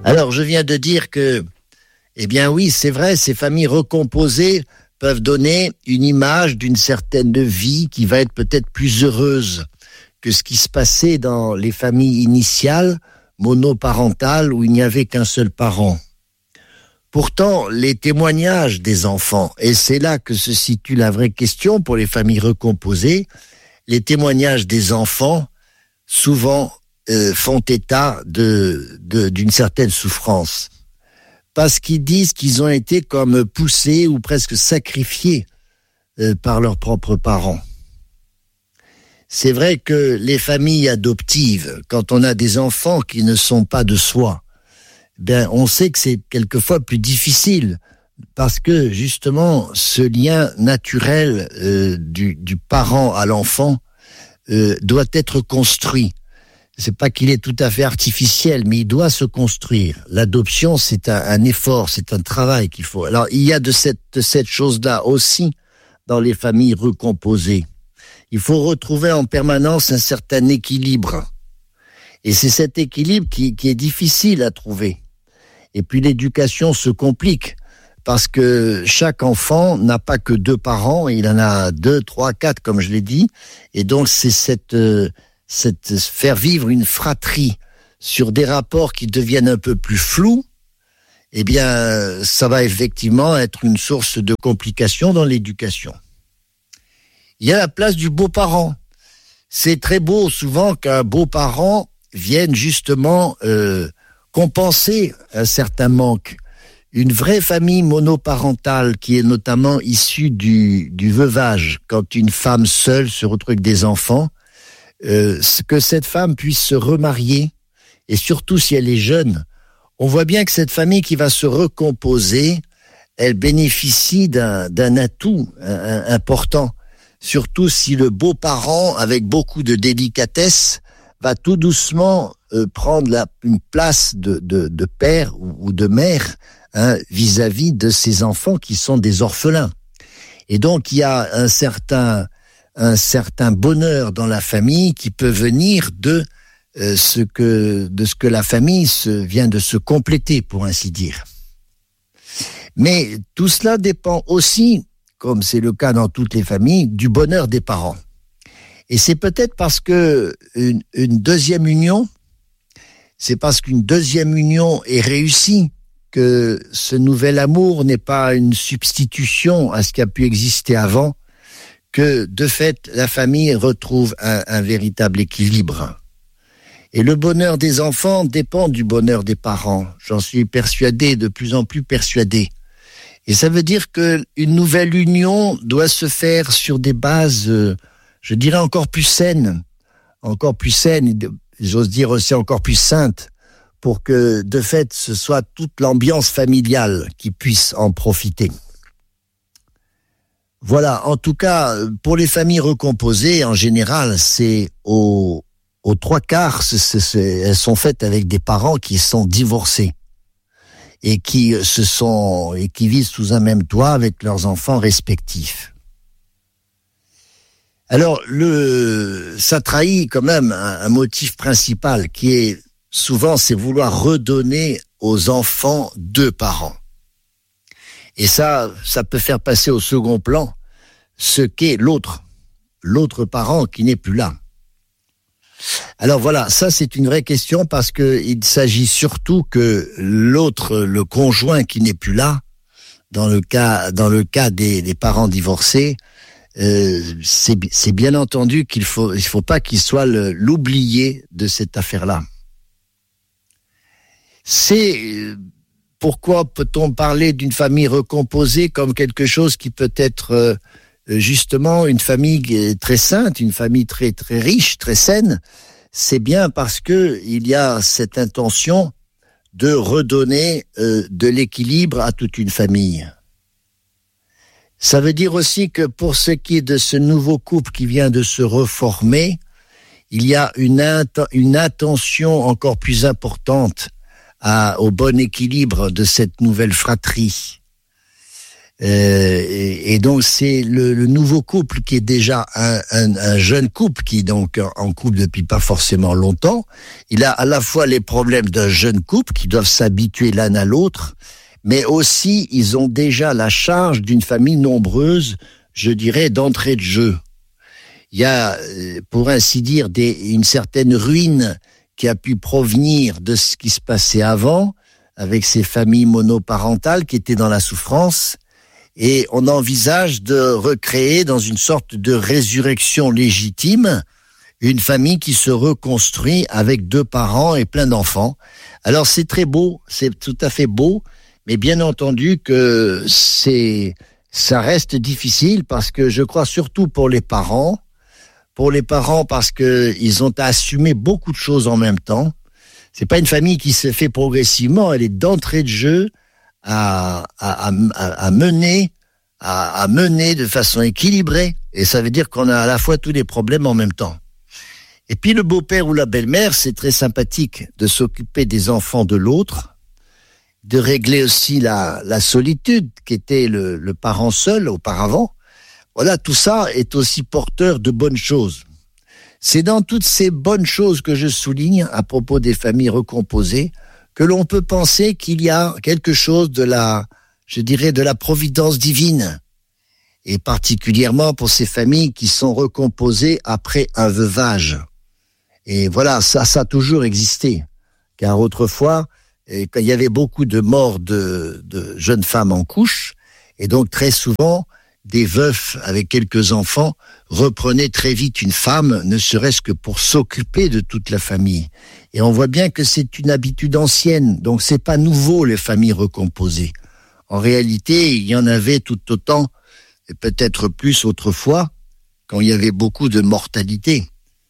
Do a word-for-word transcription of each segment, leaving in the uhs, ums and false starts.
Alors, je viens de dire que, eh bien oui, c'est vrai, ces familles recomposées peuvent donner une image d'une certaine vie qui va être peut-être plus heureuse que ce qui se passait dans les familles initiales, monoparentales, où il n'y avait qu'un seul parent. Pourtant, les témoignages des enfants, et c'est là que se situe la vraie question pour les familles recomposées, les témoignages des enfants, souvent, euh, font état de, de, d'une certaine souffrance. Parce qu'ils disent qu'ils ont été comme poussés ou presque sacrifiés euh, par leurs propres parents. C'est vrai que les familles adoptives, quand on a des enfants qui ne sont pas de soi, ben on sait que c'est quelquefois plus difficile parce que justement ce lien naturel euh, du, du parent à l'enfant euh, doit être construit. C'est pas qu'il est tout à fait artificiel, mais il doit se construire. L'adoption, c'est un, un effort, c'est un travail qu'il faut. Alors, il y a de cette, de cette chose-là aussi dans les familles recomposées. Il faut retrouver en permanence un certain équilibre. Et c'est cet équilibre qui, qui est difficile à trouver. Et puis l'éducation se complique parce que chaque enfant n'a pas que deux parents, il en a deux, trois, quatre, comme je l'ai dit. Et donc, c'est cette... Euh, c'est faire vivre une fratrie sur des rapports qui deviennent un peu plus flous, eh bien, ça va effectivement être une source de complications dans l'éducation. Il y a la place du beau-parent. C'est très beau souvent qu'un beau-parent vienne justement euh, compenser un certain manque. Une vraie famille monoparentale qui est notamment issue du, du veuvage, quand une femme seule se retrouve avec des enfants, Euh, que cette femme puisse se remarier, et surtout si elle est jeune, on voit bien que cette famille qui va se recomposer, elle bénéficie d'un, d'un atout un, un, important, surtout si le beau-parent, avec beaucoup de délicatesse, va tout doucement euh, prendre la, une place de, de, de père ou, ou de mère hein, vis-à-vis de ses enfants qui sont des orphelins. Et donc il y a un certain... un certain bonheur dans la famille qui peut venir de euh, ce que de ce que la famille se, vient de se compléter, pour ainsi dire. Mais tout cela dépend aussi, comme c'est le cas dans toutes les familles, du bonheur des parents. Et c'est peut-être parce que une, une deuxième union, c'est parce qu'une deuxième union est réussie que ce nouvel amour n'est pas une substitution à ce qui a pu exister avant, que, de fait, la famille retrouve un, un véritable équilibre. Et le bonheur des enfants dépend du bonheur des parents. J'en suis persuadé, de plus en plus persuadé. Et ça veut dire qu'une nouvelle union doit se faire sur des bases, euh, je dirais, encore plus saines, encore plus saines, j'ose dire aussi encore plus saintes, pour que, de fait, ce soit toute l'ambiance familiale qui puisse en profiter. Voilà, en tout cas, pour les familles recomposées, en général, c'est aux, aux trois quarts, c'est, c'est, elles sont faites avec des parents qui sont divorcés et qui se sont et qui vivent sous un même toit avec leurs enfants respectifs. Alors, le, ça trahit quand même un, un motif principal qui est souvent, c'est vouloir redonner aux enfants deux parents. Et ça, ça peut faire passer au second plan ce qu'est l'autre, l'autre parent qui n'est plus là. Alors voilà, ça c'est une vraie question parce que il s'agit surtout que l'autre, le conjoint qui n'est plus là, dans le cas, dans le cas des, des parents divorcés, euh, c'est, c'est bien entendu qu'il faut, il faut pas qu'il soit le, l'oublié de cette affaire-là. C'est pourquoi peut-on parler d'une famille recomposée comme quelque chose qui peut être euh, justement une famille très sainte, une famille très très riche, très saine? C'est bien parce que il y a cette intention de redonner euh, de l'équilibre à toute une famille. Ça veut dire aussi que pour ce qui est de ce nouveau couple qui vient de se reformer, il y a une, int- une attention encore plus importante À, au bon équilibre de cette nouvelle fratrie. Euh, et, et donc c'est le, le nouveau couple qui est déjà un, un, un jeune couple qui est donc en couple depuis pas forcément longtemps. Il a à la fois les problèmes d'un jeune couple qui doivent s'habituer l'un à l'autre, mais aussi ils ont déjà la charge d'une famille nombreuse, je dirais, d'entrée de jeu. Il y a, pour ainsi dire, des, une certaine ruine qui a pu provenir de ce qui se passait avant, avec ces familles monoparentales qui étaient dans la souffrance. Et on envisage de recréer dans une sorte de résurrection légitime une famille qui se reconstruit avec deux parents et plein d'enfants. Alors c'est très beau, c'est tout à fait beau, mais bien entendu que c'est, ça reste difficile parce que je crois surtout pour les parents, pour les parents parce que ils ont à assumer beaucoup de choses en même temps. C'est pas une famille qui se fait progressivement, elle est d'entrée de jeu à, à, à, à mener, à, à mener de façon équilibrée. Et ça veut dire qu'on a à la fois tous les problèmes en même temps. Et puis le beau-père ou la belle-mère, c'est très sympathique de s'occuper des enfants de l'autre, de régler aussi la, la solitude qui était le, le parent seul auparavant. Voilà, tout ça est aussi porteur de bonnes choses. C'est dans toutes ces bonnes choses que je souligne à propos des familles recomposées que l'on peut penser qu'il y a quelque chose de la, je dirais, de la providence divine. Et particulièrement pour ces familles qui sont recomposées après un veuvage. Et voilà, ça, ça a toujours existé. Car autrefois, quand il y avait beaucoup de morts de, de jeunes femmes en couche, et donc très souvent, des veufs avec quelques enfants reprenaient très vite une femme, ne serait-ce que pour s'occuper de toute la famille. Et on voit bien que c'est une habitude ancienne, donc c'est pas nouveau les familles recomposées. En réalité, il y en avait tout autant, et peut-être plus autrefois, quand il y avait beaucoup de mortalité.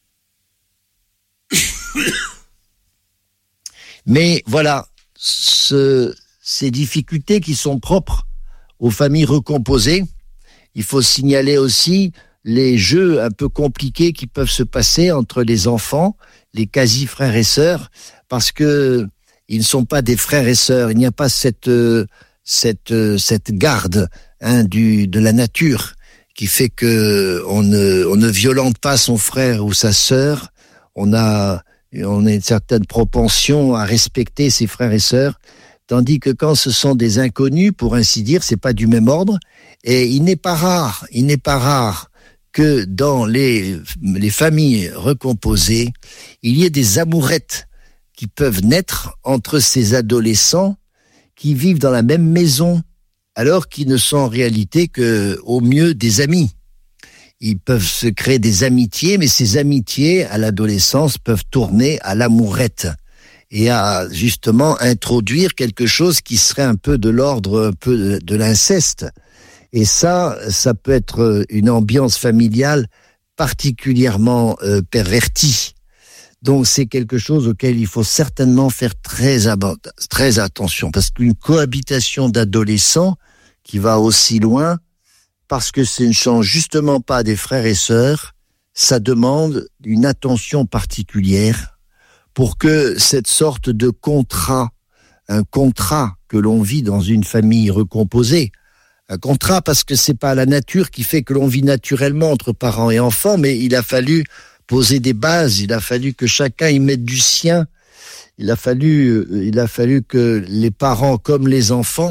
Mais voilà, ce, ces difficultés qui sont propres aux familles recomposées. Il faut signaler aussi les jeux un peu compliqués qui peuvent se passer entre les enfants, les quasi-frères et sœurs, parce que ils ne sont pas des frères et sœurs. Il n'y a pas cette cette cette garde hein, du de la nature qui fait que on ne on ne violente pas son frère ou sa sœur. On a on a une certaine propension à respecter ses frères et sœurs. Tandis que quand ce sont des inconnus, pour ainsi dire, c'est pas du même ordre. Et il n'est pas rare, il n'est pas rare que dans les, les familles recomposées, il y ait des amourettes qui peuvent naître entre ces adolescents qui vivent dans la même maison, alors qu'ils ne sont en réalité que, au mieux, des amis. Ils peuvent se créer des amitiés, mais ces amitiés, à l'adolescence, peuvent tourner à l'amourette. Et à justement introduire quelque chose qui serait un peu de l'ordre un peu de, de l'inceste. Et ça, ça peut être une ambiance familiale particulièrement euh, pervertie. Donc c'est quelque chose auquel il faut certainement faire très, ab- très attention, parce qu'une cohabitation d'adolescents qui va aussi loin, parce que ce ne sont justement pas des frères et sœurs, ça demande une attention particulière pour que cette sorte de contrat, un contrat que l'on vit dans une famille recomposée, un contrat parce que c'est pas la nature qui fait que l'on vit naturellement entre parents et enfants, mais il a fallu poser des bases, il a fallu que chacun y mette du sien, il a fallu, il a fallu que les parents comme les enfants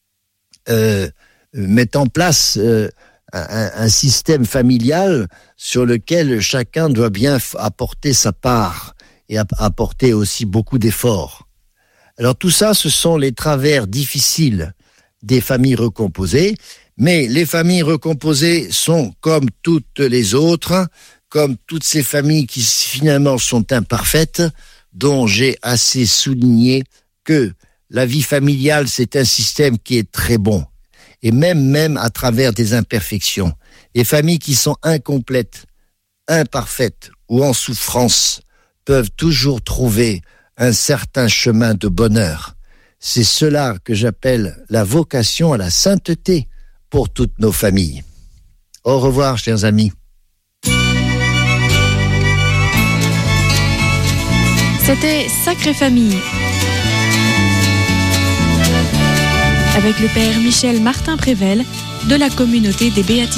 euh, mettent en place euh, un, un système familial sur lequel chacun doit bien apporter sa part et apporter aussi beaucoup d'efforts. Alors tout ça, ce sont les travers difficiles des familles recomposées, mais les familles recomposées sont comme toutes les autres, comme toutes ces familles qui finalement sont imparfaites, dont j'ai assez souligné que la vie familiale, c'est un système qui est très bon, et même, même à travers des imperfections. Les familles qui sont incomplètes, imparfaites ou en souffrance peuvent toujours trouver un certain chemin de bonheur. C'est cela que j'appelle la vocation à la sainteté pour toutes nos familles. Au revoir, chers amis. C'était Sacrée Famille. avec le père Michel Martin Prével de la communauté des Béatitudes.